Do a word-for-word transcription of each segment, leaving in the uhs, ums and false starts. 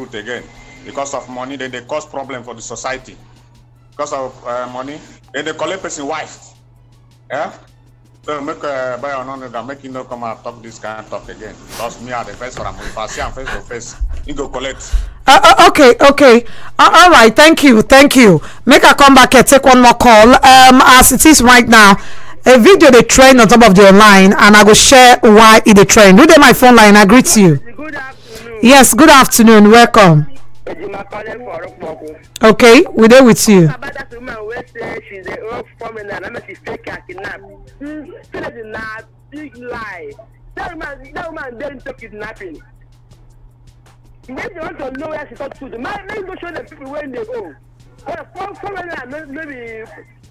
it again. Because of money, then they cause problem for the society. Because of uh, money, then they collect person wife. Yeah? So make uh, buy or none that make you no come and talk this kind of talk again. Because me are the first one. If I see am face to face, you go collect. Uh, uh, okay, okay. Uh, all right, thank you, thank you. Make I come back and take one more call. Um, as it is right now, a video they trend on top of the online, and I will share why it they trend. Do they my phone line? I greet you. Good afternoon. Yes, good afternoon. Welcome. Okay, we're there with you. About that woman who says she's a rough woman and I'm a mistake I kidnap. That is not big lie. That woman, that woman didn't talk kidnapping. Maybe they want to know where she talked to. Maybe go show the people where they go. Well, for for maybe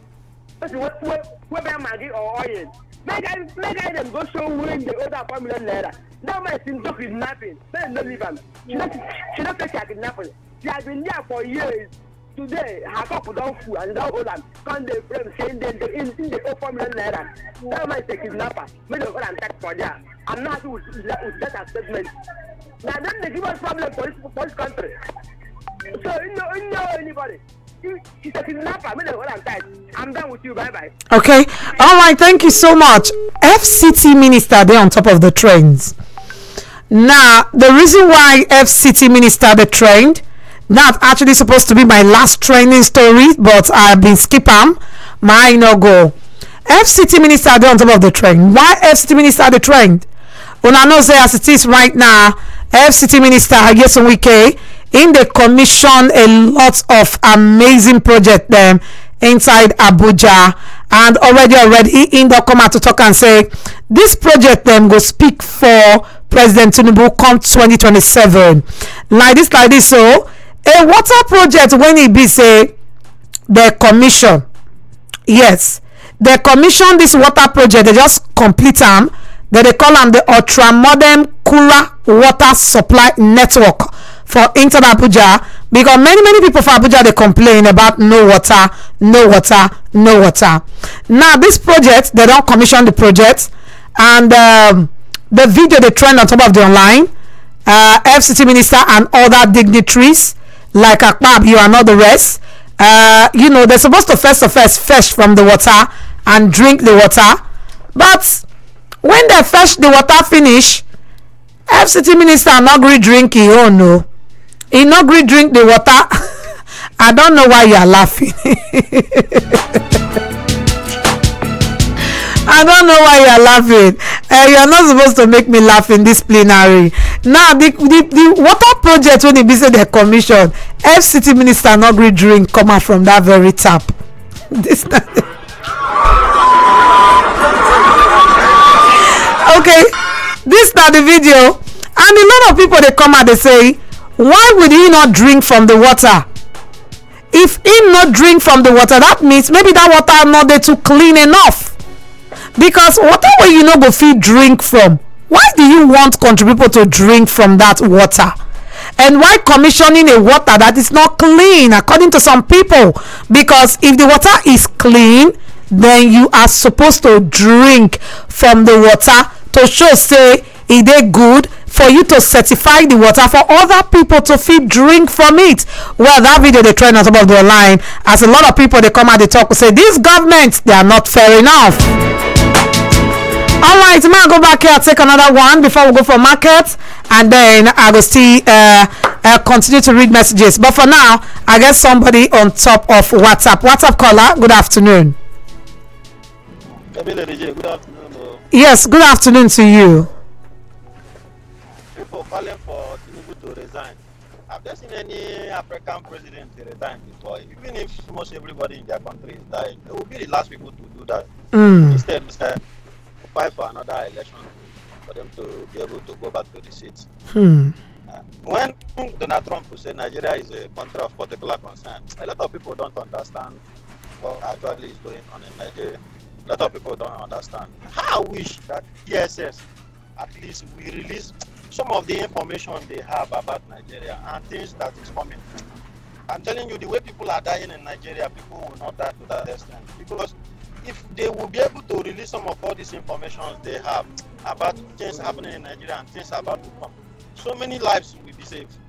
where Maggie or oil. Make I make I them go show when the other family letter. That man seems to kidnapping. Then no leave him. She not she not take kidnapping. She has been there for years. Today, her couple don't fool and don't hold them. Come they friends saying they in in the old family letter. That man is a kidnapper. Make them go and take for that. I'm not happy with with that statement. Now then they give us problem for this for this country. So you know you know anybody. She's a kidnapper. Make them go and take. I'm done with you. Bye bye. Okay. All right. Thank you so much. F C T minister there on top of the trends. Now, the reason why F C T minister the trend, that's actually supposed to be my last trending story, but I've been skip am. My no go. F C T minister there on top of the trend. Why F C T minister the trend? When I know say as it is right now, F C T minister Nyesom Wike in the commission a lot of amazing project them inside Abuja, and already already in the come out to talk and say this project them go speak for President Tinubu come twenty twenty-seven like this like this. So a water project when it be say the commission, yes, they commission this water project, they just complete them, that they call them the ultra modern Kura water supply network for inside Abuja, because many many people for Abuja they complain about no water, no water, no water. Now this project, they don't commission the project, and um, the video they trend on top of the online. uh, F C T minister and other dignitaries like Akpab, you and all the rest, uh, you know, they're supposed to first of first fetch from the water and drink the water, but when they fetch the water finish, F C T minister not agree drink it. Oh no, he not agree drink the water. I don't know why you are laughing. I don't know why you are laughing. Uh, you are not supposed to make me laugh in this plenary. Now the the, the water project when it be say the commission, F C T minister not agree drink come out from that very tap. This not okay. This not the video, and a lot of people they come out they say, why would he not drink from the water? If he not drink from the water, that means maybe that water not there too clean enough. Because water where you not go feed drink from, why do you want country people to drink from that water? And why commissioning a water that is not clean according to some people? Because if the water is clean, then you are supposed to drink from the water to show say it is good for you to certify the water for other people to feed drink from it. Well, that video they trend on top of the line, as a lot of people they come out they talk say these governments they are not fair enough. All right, I'm gonna go back here and take another one before we go for market, and then I will still uh, uh, continue to read messages. But for now, I get somebody on top of WhatsApp. WhatsApp caller, good afternoon. Good afternoon. Yes, good afternoon to you. People calling for Tinubu to resign. Have there seen any African president to resign before? Even if most everybody in their country is dying, they will be the last people to do that. Mm. Instead, instead fight for another election for them to be able to go back to the seats. Hmm. Uh, when Donald Trump said Nigeria is a country of particular concern, a lot of people don't understand what actually is going on in Nigeria. A lot of people don't understand. I wish that D S S at least we release some of the information they have about Nigeria and things that is coming. I'm telling you, the way people are dying in Nigeria, people will not die to that extent. Because if they will be able to release some of all this information they have about things happening in Nigeria and things about to come, so many lives will be saved.